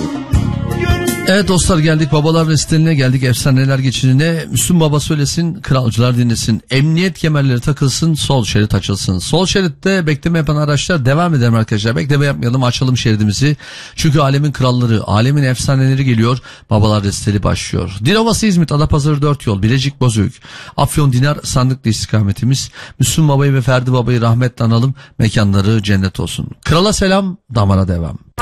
Evet dostlar, geldik babalar restlerine, geldik efsaneler geçidine. Müslüm Baba söylesin, kralcılar dinlesin. Emniyet kemerleri takılsın, sol şerit açılsın. Sol şeritte bekleme yapan araçlar devam edelim arkadaşlar. Bekleme yapmayalım, açalım şeridimizi. Çünkü alemin kralları, alemin efsaneleri geliyor. Babalar restleri başlıyor. Dilovası İzmit, Adapazarı 4 yol, Bilecik Bozüyük, Afyon Dinar Sandıklı istikametimiz. Müslüm Baba'yı ve Ferdi Baba'yı rahmetle analım. Mekanları cennet olsun. Krala selam, damara devam.